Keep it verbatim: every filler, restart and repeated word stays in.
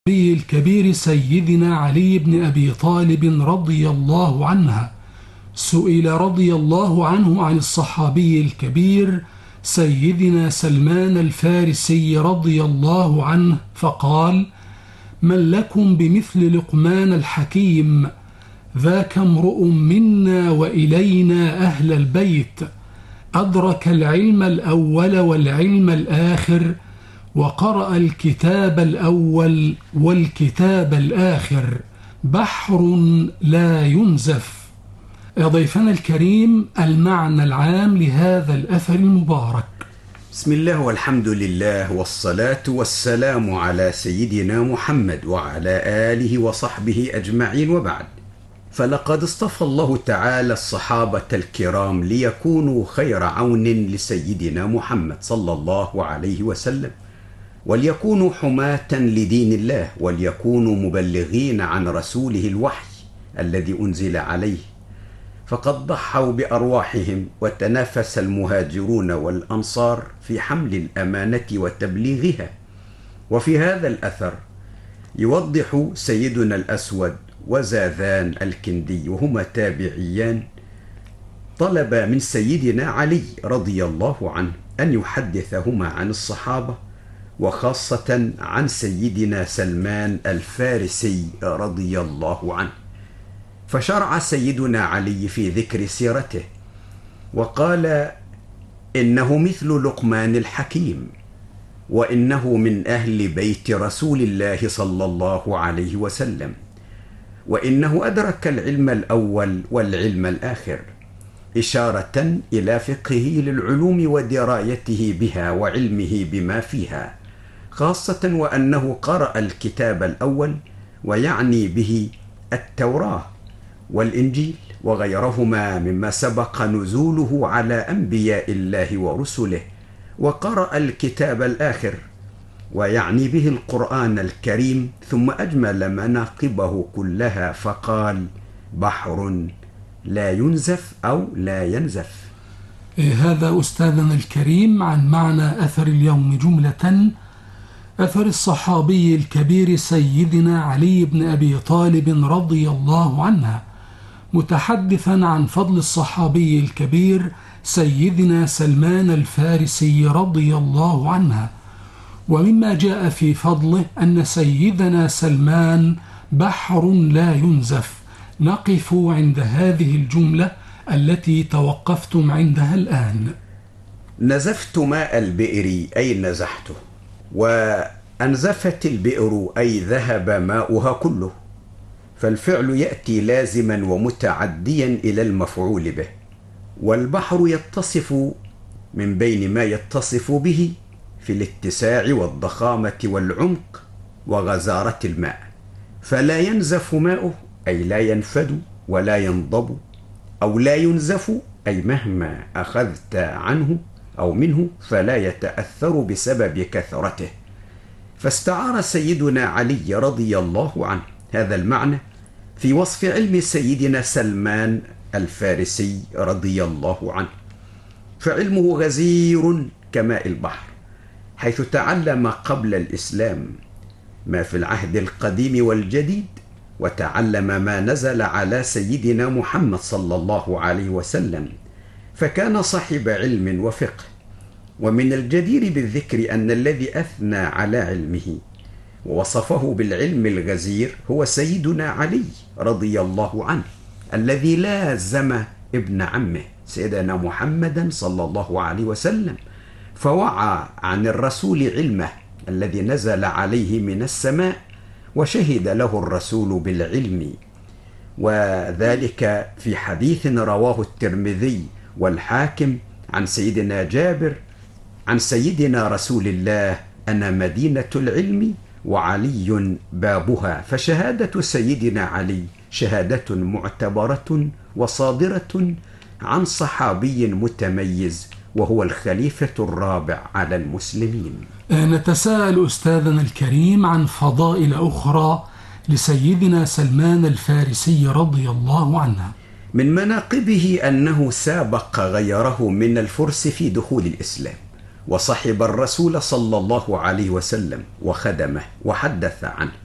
الكبير سيدنا علي بن أبي طالب رضي الله عنها. سئل رضي الله عنه عن الصحابي الكبير سيدنا سلمان الفارسي رضي الله عنه فقال: من لكم بمثل لقمان الحكيم، ذاك امرؤ منا وإلينا أهل البيت، أدرك العلم الأول والعلم الآخر، وقرأ الكتاب الأول والكتاب الآخر، بحر لا ينزف. ضيفنا الكريم، المعنى العام لهذا الأثر المبارك. بسم الله والحمد لله والصلاة والسلام على سيدنا محمد وعلى آله وصحبه أجمعين، وبعد. فلقد اصطفى الله تعالى الصحابة الكرام ليكونوا خير عون لسيدنا محمد صلى الله عليه وسلم، وليكونوا حماة لدين الله، وليكونوا مبلغين عن رسوله الوحي الذي أنزل عليه. فقد ضحوا بأرواحهم وتنافس المهاجرون والأنصار في حمل الأمانة وتبليغها. وفي هذا الأثر يوضح سيدنا الأسود وزاذان الكندي، وهما تابعيان، طلب من سيدنا علي رضي الله عنه أن يحدثهما عن الصحابة، وخاصة عن سيدنا سلمان الفارسي رضي الله عنه. فشرع سيدنا علي في ذكر سيرته وقال: إنه مثل لقمان الحكيم، وإنه من أهل بيت رسول الله صلى الله عليه وسلم، وإنه أدرك العلم الأول والعلم الآخر، إشارة إلى فقهه للعلوم ودرايته بها وعلمه بما فيها، خاصة وأنه قرأ الكتاب الأول، ويعني به التوراة والإنجيل وغيرهما مما سبق نزوله على أنبياء الله ورسله، وقرأ الكتاب الآخر ويعني به القرآن الكريم، ثم أجمل مناقبه كلها فقال: بحر لا ينزف أو لا ينزف. هذا أستاذنا الكريم عن معنى أثر اليوم جملة. أثر الصحابي الكبير سيدنا علي بن أبي طالب رضي الله عنه، متحدثا عن فضل الصحابي الكبير سيدنا سلمان الفارسي رضي الله عنه. ومما جاء في فضله أن سيدنا سلمان بحر لا ينزف. نقف عند هذه الجملة التي توقفتم عندها الآن. نزفت ماء البئر أي نزحته، وأنزفت البئر أي ذهب ماؤها كله، فالفعل يأتي لازما ومتعديا إلى المفعول به. والبحر يتصف من بين ما يتصف به في الاتساع والضخامة والعمق وغزارة الماء، فلا ينزف ماؤه أي لا ينفد ولا ينضب، أو لا ينزف أي مهما أخذت عنه أو منه فلا يتأثر بسبب كثرته. فاستعار سيدنا علي رضي الله عنه هذا المعنى في وصف علم سيدنا سلمان الفارسي رضي الله عنه، فعلمه غزير كماء البحر، حيث تعلم قبل الإسلام ما في العهد القديم والجديد، وتعلم ما نزل على سيدنا محمد صلى الله عليه وسلم، فكان صاحب علم وفقه. ومن الجدير بالذكر أن الذي أثنى على علمه ووصفه بالعلم الغزير هو سيدنا علي رضي الله عنه، الذي لازم ابن عمه سيدنا محمدا صلى الله عليه وسلم، فوعى عن الرسول علمه الذي نزل عليه من السماء، وشهد له الرسول بالعلم. وذلك في حديث رواه الترمذي والحاكم عن سيدنا جابر عن سيدنا رسول الله: أنا مدينة العلم وعلي بابها. فشهادة سيدنا علي شهادة معتبرة وصادرة عن صحابي متميز، وهو الخليفة الرابع على المسلمين. نتساءل أستاذنا الكريم عن فضائل أخرى لسيدنا سلمان الفارسي رضي الله عنه. من مناقبه أنه سابق غيره من الفرس في دخول الإسلام، وصحب الرسول صلى الله عليه وسلم وخدمه وحدث عنه،